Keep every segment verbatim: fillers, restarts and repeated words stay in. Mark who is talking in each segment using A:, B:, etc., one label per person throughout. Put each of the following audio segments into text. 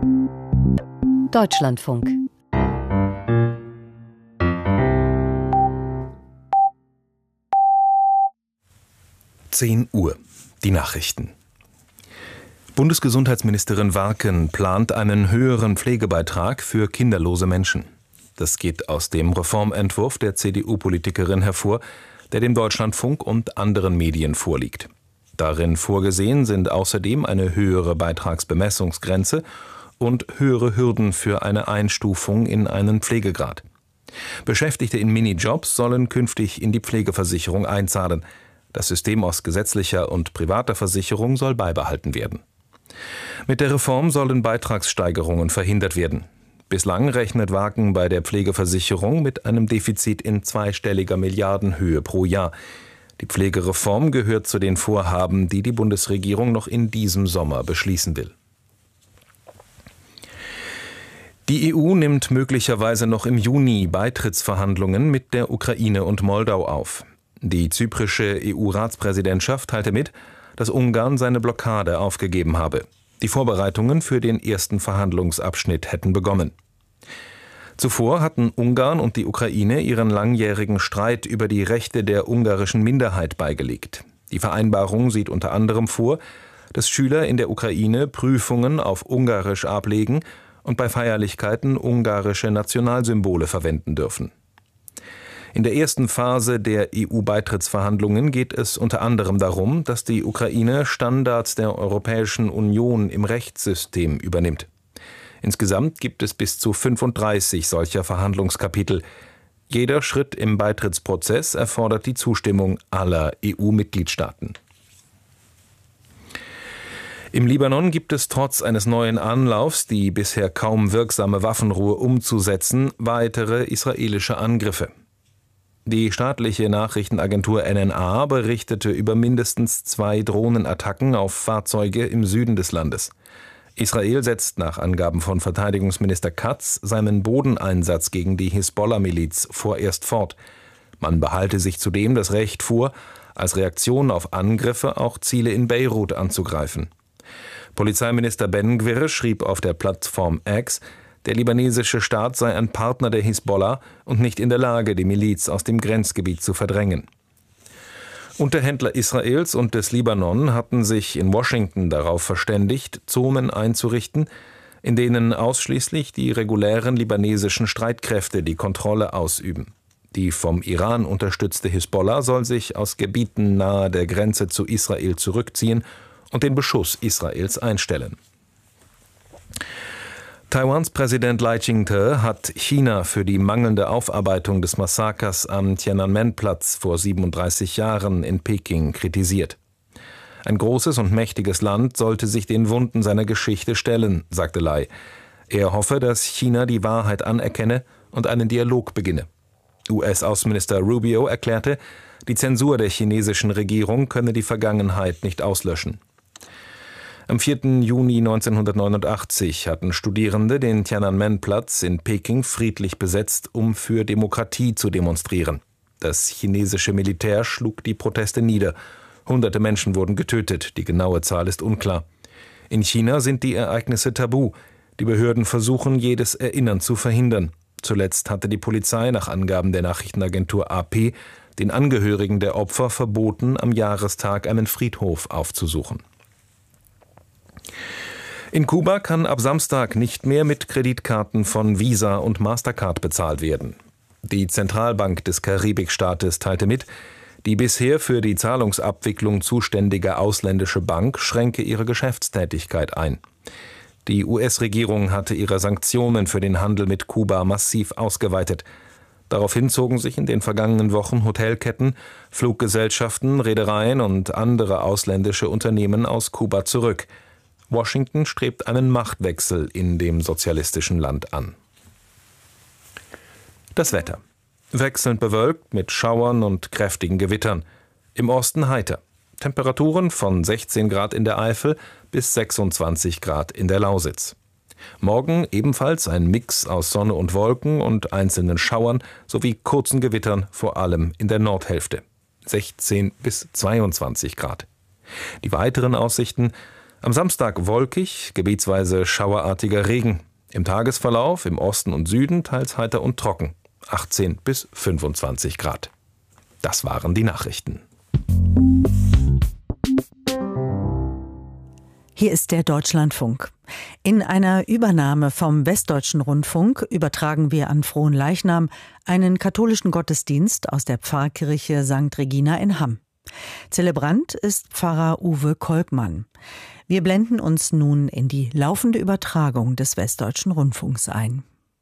A: Deutschlandfunk.
B: zehn Uhr. Die Nachrichten. Bundesgesundheitsministerin Warken plant einen höheren Pflegebeitrag für kinderlose Menschen. Das geht aus dem Reformentwurf der C D U-Politikerin hervor, der dem Deutschlandfunk und anderen Medien vorliegt. Darin vorgesehen sind außerdem eine höhere Beitragsbemessungsgrenze und höhere Hürden für eine Einstufung in einen Pflegegrad. Beschäftigte in Minijobs sollen künftig in die Pflegeversicherung einzahlen. Das System aus gesetzlicher und privater Versicherung soll beibehalten werden. Mit der Reform sollen Beitragssteigerungen verhindert werden. Bislang rechnet Warken bei der Pflegeversicherung mit einem Defizit in zweistelliger Milliardenhöhe pro Jahr. Die Pflegereform gehört zu den Vorhaben, die die Bundesregierung noch in diesem Sommer beschließen will. Die E U nimmt möglicherweise noch im Juni Beitrittsverhandlungen mit der Ukraine und Moldau auf. Die zyprische E U-Ratspräsidentschaft teilte mit, dass Ungarn seine Blockade aufgegeben habe. Die Vorbereitungen für den ersten Verhandlungsabschnitt hätten begonnen. Zuvor hatten Ungarn und die Ukraine ihren langjährigen Streit über die Rechte der ungarischen Minderheit beigelegt. Die Vereinbarung sieht unter anderem vor, dass Schüler in der Ukraine Prüfungen auf Ungarisch ablegen und bei Feierlichkeiten ungarische Nationalsymbole verwenden dürfen. In der ersten Phase der E U-Beitrittsverhandlungen geht es unter anderem darum, dass die Ukraine Standards der Europäischen Union im Rechtssystem übernimmt. Insgesamt gibt es bis zu fünfunddreißig solcher Verhandlungskapitel. Jeder Schritt im Beitrittsprozess erfordert die Zustimmung aller E U-Mitgliedstaaten. Im Libanon gibt es trotz eines neuen Anlaufs, die bisher kaum wirksame Waffenruhe umzusetzen, weitere israelische Angriffe. Die staatliche Nachrichtenagentur N N A berichtete über mindestens zwei Drohnenattacken auf Fahrzeuge im Süden des Landes. Israel setzt nach Angaben von Verteidigungsminister Katz seinen Bodeneinsatz gegen die Hisbollah-Miliz vorerst fort. Man behalte sich zudem das Recht vor, als Reaktion auf Angriffe auch Ziele in Beirut anzugreifen. Polizeiminister Ben Gvir schrieb auf der Plattform X, der libanesische Staat sei ein Partner der Hisbollah und nicht in der Lage, die Miliz aus dem Grenzgebiet zu verdrängen. Unterhändler Israels und des Libanon hatten sich in Washington darauf verständigt, Zonen einzurichten, in denen ausschließlich die regulären libanesischen Streitkräfte die Kontrolle ausüben. Die vom Iran unterstützte Hisbollah soll sich aus Gebieten nahe der Grenze zu Israel zurückziehen und den Beschuss Israels einstellen. Taiwans Präsident Lai Ching-te hat China für die mangelnde Aufarbeitung des Massakers am Tiananmen-Platz vor siebenunddreißig Jahren in Peking kritisiert. Ein großes und mächtiges Land sollte sich den Wunden seiner Geschichte stellen, sagte Lai. Er hoffe, dass China die Wahrheit anerkenne und einen Dialog beginne. U S-Außenminister Rubio erklärte, die Zensur der chinesischen Regierung könne die Vergangenheit nicht auslöschen. Am vierten Juni neunzehnhundertneunundachtzig hatten Studierende den Tiananmen-Platz in Peking friedlich besetzt, um für Demokratie zu demonstrieren. Das chinesische Militär schlug die Proteste nieder. Hunderte Menschen wurden getötet, die genaue Zahl ist unklar. In China sind die Ereignisse tabu. Die Behörden versuchen, jedes Erinnern zu verhindern. Zuletzt hatte die Polizei nach Angaben der Nachrichtenagentur A P den Angehörigen der Opfer verboten, am Jahrestag einen Friedhof aufzusuchen. In Kuba kann ab Samstag nicht mehr mit Kreditkarten von Visa und Mastercard bezahlt werden. Die Zentralbank des Karibikstaates teilte mit, die bisher für die Zahlungsabwicklung zuständige ausländische Bank schränke ihre Geschäftstätigkeit ein. Die U S-Regierung hatte ihre Sanktionen für den Handel mit Kuba massiv ausgeweitet. Daraufhin zogen sich in den vergangenen Wochen Hotelketten, Fluggesellschaften, Reedereien und andere ausländische Unternehmen aus Kuba zurück. Washington strebt einen Machtwechsel in dem sozialistischen Land an. Das Wetter. Wechselnd bewölkt mit Schauern und kräftigen Gewittern. Im Osten heiter. Temperaturen von sechzehn Grad in der Eifel bis sechsundzwanzig Grad in der Lausitz. Morgen ebenfalls ein Mix aus Sonne und Wolken und einzelnen Schauern sowie kurzen Gewittern, vor allem in der Nordhälfte. sechzehn bis zweiundzwanzig Grad. Die weiteren Aussichten: Am Samstag wolkig, gebietsweise schauerartiger Regen. Im Tagesverlauf im Osten und Süden teils heiter und trocken. achtzehn bis fünfundzwanzig Grad. Das waren die Nachrichten.
A: Hier ist der Deutschlandfunk. In einer Übernahme vom Westdeutschen Rundfunk übertragen wir an Fronleichnam einen katholischen Gottesdienst aus der Pfarrkirche Sankt Regina in Hamm. Zelebrant ist Pfarrer Uwe Kolkmann. Wir blenden uns nun in die laufende Übertragung des Westdeutschen Rundfunks ein.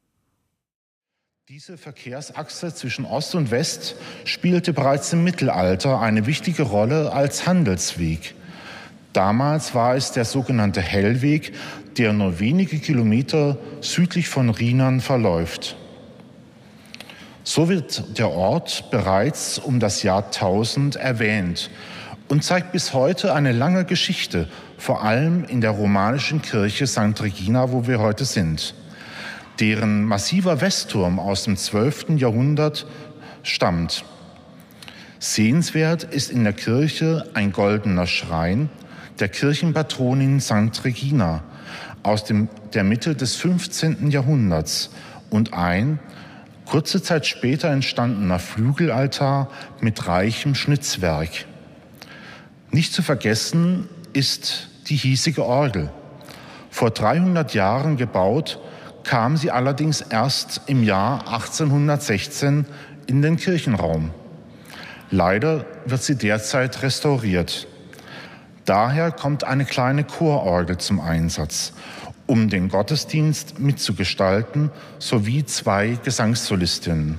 C: Diese Verkehrsachse zwischen Ost und West spielte bereits im Mittelalter eine wichtige Rolle als Handelsweg. Damals war es der sogenannte Hellweg, der nur wenige Kilometer südlich von Rhinern verläuft. So wird der Ort bereits um das Jahr tausend erwähnt und zeigt bis heute eine lange Geschichte, vor allem in der romanischen Kirche Sankt Regina, wo wir heute sind, deren massiver Westturm aus dem zwölften Jahrhundert stammt. Sehenswert ist in der Kirche ein goldener Schrein der Kirchenpatronin Sankt Regina aus dem, der Mitte des fünfzehnten Jahrhunderts und ein kurze Zeit später entstandener Flügelaltar mit reichem Schnitzwerk. Nicht zu vergessen ist die hiesige Orgel. Vor dreihundert Jahren gebaut, kam sie allerdings erst im Jahr achtzehnhundertsechzehn in den Kirchenraum. Leider wird sie derzeit restauriert. Daher kommt eine kleine Chororgel zum Einsatz, um den Gottesdienst mitzugestalten, sowie zwei Gesangssolistinnen.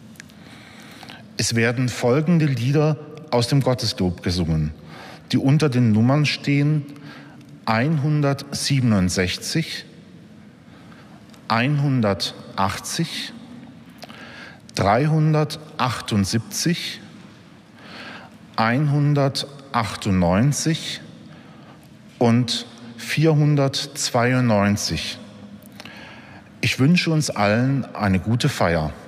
C: Es werden folgende Lieder aus dem Gotteslob gesungen, die unter den Nummern stehen: hundertsiebenundsechzig, hundertachtzig, dreihundertachtundsiebzig, hundertachtundneunzig und vierhundertzweiundneunzig. Ich wünsche uns allen eine gute Feier.